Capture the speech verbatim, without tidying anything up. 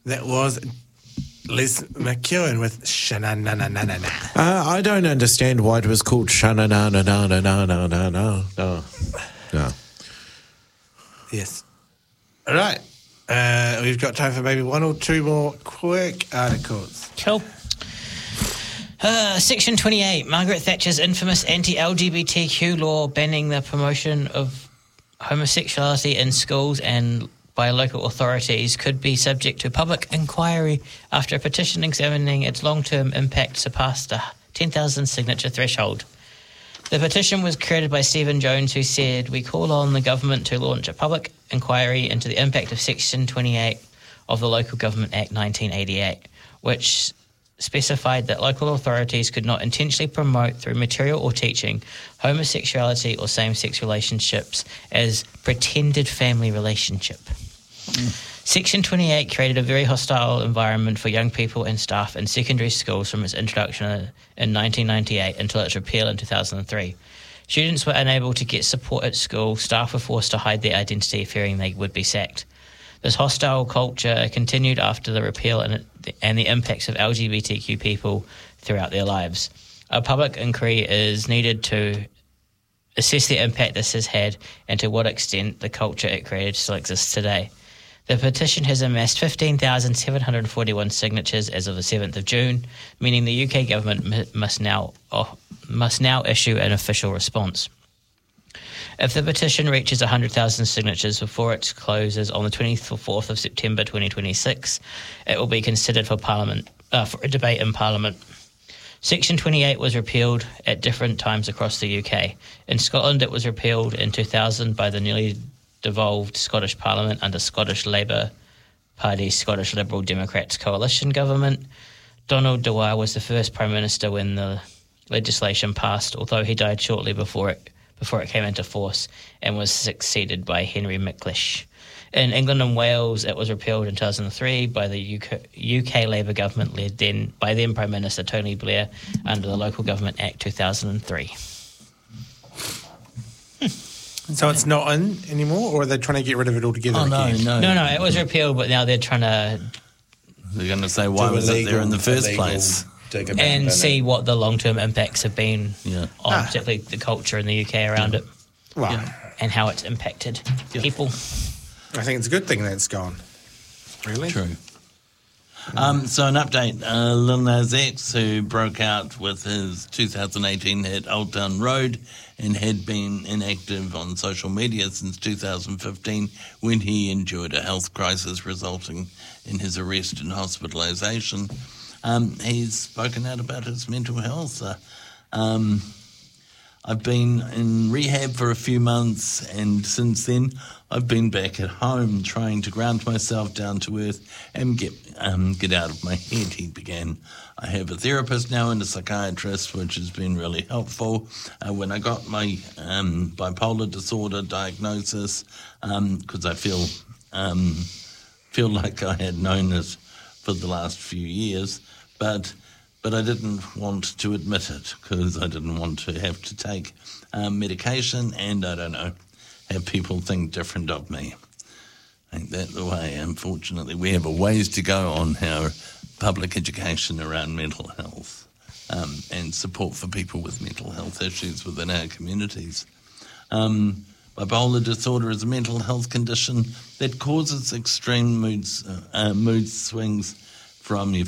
That was Liz McEwen with Sha-na-na-na-na-na-na. Uh, I don't understand why it was called Sha-na-na-na-na-na-na-na. No. No. Yes. All right. Uh, we've got time for maybe one or two more quick articles. Cool. Uh, Section twenty-eight, Margaret Thatcher's infamous anti-L G B T Q law banning the promotion of homosexuality in schools and by local authorities could be subject to public inquiry after a petition examining its long-term impact surpassed a ten thousand signature threshold. The petition was created by Stephen Jones, who said, "We call on the government to launch a public inquiry into the impact of Section twenty-eight of the Local Government Act nineteen eighty-eight, which specified that local authorities could not intentionally promote through material or teaching homosexuality or same-sex relationships as pretended family relationship." Mm. Section twenty-eight created a very hostile environment for young people and staff in secondary schools from its introduction in nineteen ninety-eight until its repeal in two thousand three. Students were unable to get support at school, staff were forced to hide their identity fearing they would be sacked. This hostile culture continued after the repeal and, and the impacts of L G B T Q people throughout their lives. A public inquiry is needed to assess the impact this has had and to what extent the culture it created still exists today. The petition has amassed fifteen thousand seven hundred forty-one signatures as of the seventh of June, meaning the U K government must now, oh, must now issue an official response. If the petition reaches one hundred thousand signatures before it closes on the twenty-fourth of September twenty twenty-six, it will be considered for Parliament uh, for a debate in Parliament. Section twenty-eight was repealed at different times across the U K. In Scotland, it was repealed in two thousand by the newly devolved Scottish Parliament under Scottish Labour Party Scottish Liberal Democrats coalition government. Donald Dwyer was the first Prime Minister when the legislation passed, although he died shortly before it before it came into force and was succeeded by Henry Mickleish. In England and Wales, it was repealed in two thousand three by the U K, U K Labour government led then by then Prime Minister Tony Blair under the Local Government Act two thousand three. So it's not in anymore, or are they trying to get rid of it altogether? Oh, no, again? no. No, no, it was repealed, but now they're trying to... They're going to say, why Do was illegal, it there in the first illegal, place? And see what the long-term impacts have been yeah. on Ah. particularly the culture in the U K around it. Well, Yeah. And how it's impacted Yeah. people. I think it's a good thing that it's gone. Really? True. Um, so an update, uh, Lil Nas X, who broke out with his two thousand eighteen hit Old Town Road and had been inactive on social media since two thousand fifteen when he endured a health crisis resulting in his arrest and hospitalisation. Um, he's spoken out about his mental health. Uh, um, I've been in rehab for a few months, and since then I've been back at home trying to ground myself down to earth and get um, get out of my head, he began. I have a therapist now and a psychiatrist, which has been really helpful. Uh, when I got my um, bipolar disorder diagnosis, because um, I feel um, feel like I had known it for the last few years, but but I didn't want to admit it because I didn't want to have to take um, medication, and I don't know, have people think different of me. Ain't that the way? Unfortunately, we have a ways to go on our public education around mental health um, and support for people with mental health issues within our communities. Um, bipolar disorder is a mental health condition that causes extreme moods, uh, uh, mood swings from